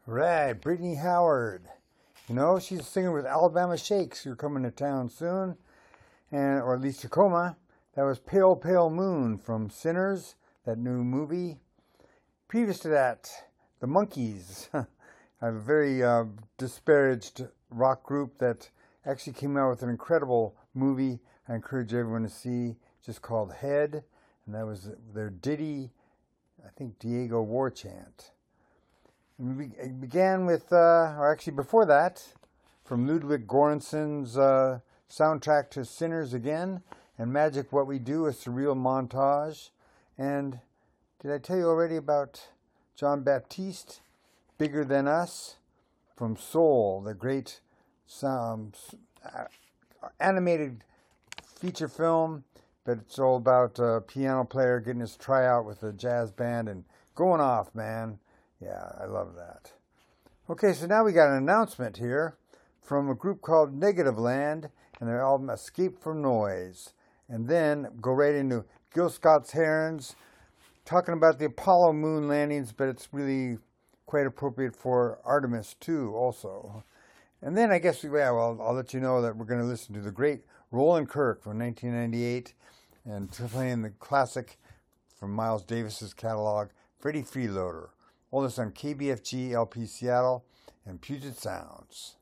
Right, Brittany Howard. You know, she's a singer with Alabama Shakes. You're coming to town soon, or at least Tacoma. That was Pale Pale Moon from Sinners, that new movie. Previous to that, the Monkees, a very disparaged rock group that actually came out with an incredible movie I encourage everyone to see, just called Head, and that was their ditty, I think, Diego War Chant. And we began with, or actually before that, from Ludwig Göransson's soundtrack to Sinners Again, and Magic What We Do, a surreal montage. And did I tell you already about John Baptiste, Bigger Than Us, from Soul, the great animated feature film, but it's all about a piano player getting his tryout with a jazz band and going off, man. Yeah, I love that. Okay, so now we got an announcement here from a group called Negativland and their album Escape from Noise. And then go right into Gil Scott-Heron's talking about the Apollo moon landings, but it's really quite appropriate for Artemis too also. And then I guess, I'll let you know that we're going to listen to the great Roland Kirk from 1998 and playing the classic from Miles Davis's catalog, Freddie Freeloader. All this on KBFG LP Seattle and Puget Sounds.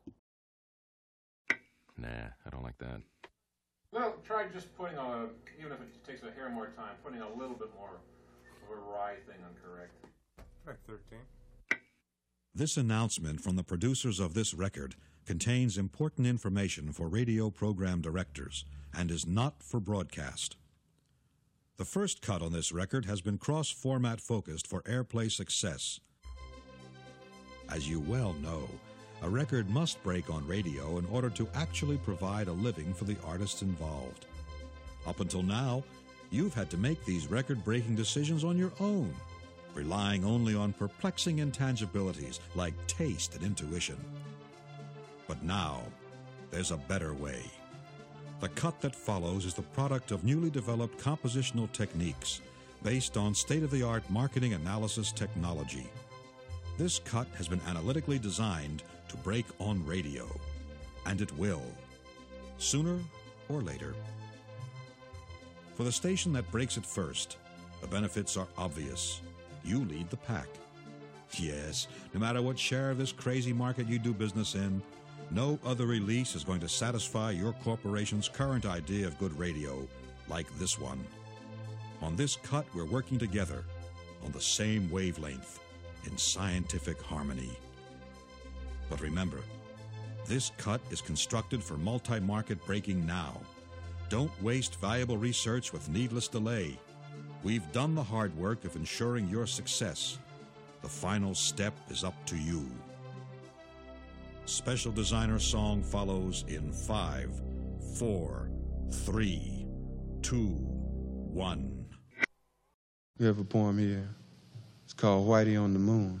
Nah, I don't like that. Well, try just putting even if it takes a hair more time, putting a little bit more of a rye thing on correct. Track 13. This announcement from the producers of this record contains important information for radio program directors and is not for broadcast. The first cut on this record has been cross-format focused for airplay success. As you well know, a record must break on radio in order to actually provide a living for the artists involved. Up until now, you've had to make these record-breaking decisions on your own, relying only on perplexing intangibilities like taste and intuition. But now, there's a better way. The cut that follows is the product of newly developed compositional techniques based on state-of-the-art marketing analysis technology. This cut has been analytically designed to break on radio, and it will, sooner or later. For the station that breaks it first, the benefits are obvious. You lead the pack. Yes, no matter what share of this crazy market you do business in, no other release is going to satisfy your corporation's current idea of good radio like this one. On this cut, we're working together on the same wavelength in scientific harmony. But remember, this cut is constructed for multi-market breaking now. Don't waste valuable research with needless delay. We've done the hard work of ensuring your success. The final step is up to you. Special designer song follows in 5, 4, 3, 2, 1. We have a poem here. It's called Whitey on the Moon.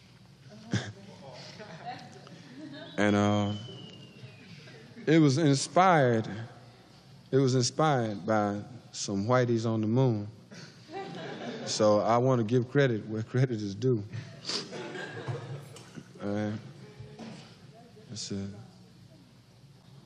And it was inspired by some whiteys on the moon. So I want to give credit where credit is due. All right. That's it.